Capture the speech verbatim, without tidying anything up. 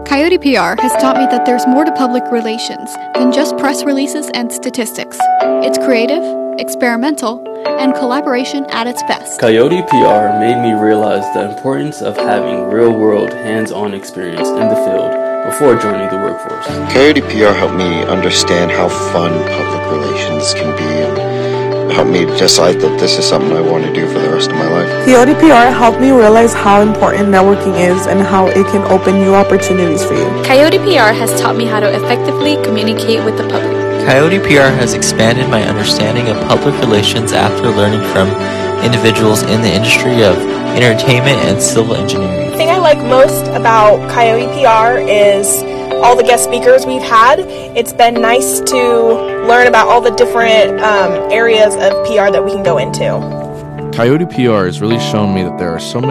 Coyote P R has taught me that there's more to public relations than just press releases and statistics. It's creative, experimental, and collaboration at its best. Coyote P R made me realize the importance of having real-world, hands-on experience in the field before joining the workforce. Coyote P R helped me understand how fun public relations can be and helped me decide that this is something I want to do for the rest of my life. Coyote P R helped me realize how important networking is and how it can open new opportunities for you. Coyote P R has taught me how to effectively communicate with the public. Coyote P R has expanded my understanding of public relations after learning from individuals in the industry of entertainment and civil engineering. The thing I like most about Coyote P R is all the guest speakers we've had. It's been nice to learn about all the different um, areas of P R that we can go into. Coyote P R has really shown me that there are so many